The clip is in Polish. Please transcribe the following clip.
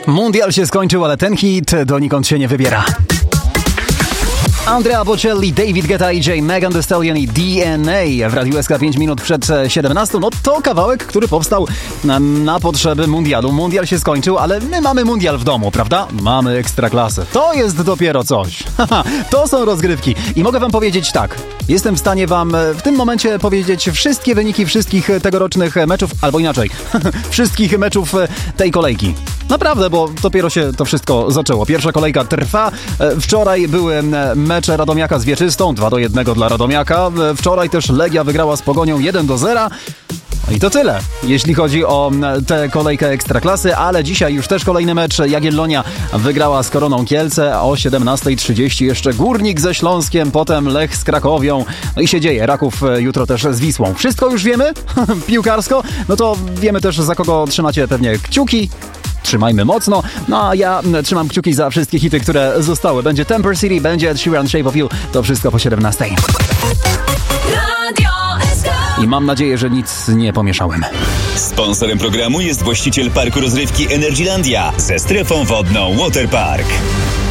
Mundial się skończył, ale ten hit donikąd się nie wybiera. Andrea Bocelli, David Guetta, AJ, Megan Thee Stallion i DNA w Radiu SK 5 minut przed 17. No to kawałek, który powstał na potrzeby mundialu. Mundial się skończył, ale my mamy mundial w domu, prawda? Mamy ekstraklasę. To jest dopiero coś. To są rozgrywki. I mogę wam powiedzieć tak. Jestem w stanie wam w tym momencie powiedzieć wszystkie wyniki wszystkich tegorocznych meczów, albo inaczej, wszystkich meczów tej kolejki. Naprawdę, bo dopiero się to wszystko zaczęło. Pierwsza kolejka trwa. Wczoraj były mecze Radomiaka z Wieczystą, 2-1 dla Radomiaka. Wczoraj też Legia wygrała z Pogonią 1-0. No i to tyle, jeśli chodzi o tę kolejkę Ekstraklasy, ale dzisiaj już też kolejny mecz. Jagiellonia wygrała z Koroną Kielce, a o 17:30 jeszcze Górnik ze Śląskiem, potem Lech z Krakowią. No i się dzieje, Raków jutro też z Wisłą. Wszystko już wiemy? Piłkarsko? No to wiemy też, za kogo trzymacie pewnie kciuki. Trzymajmy mocno. No a ja trzymam kciuki za wszystkie hity, które zostały. Będzie Temper City, będzie Ed Sheeran, Shape of You. To wszystko po 17. I mam nadzieję, że nic nie pomieszałem. Sponsorem programu jest właściciel parku rozrywki Energylandia ze strefą wodną Waterpark.